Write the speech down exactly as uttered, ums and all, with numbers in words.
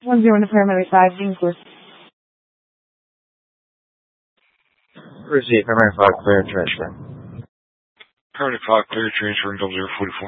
one zero to primary five, in course. Receive primary five, clear transfer. Primary five, clear transfer in double zero forty-four.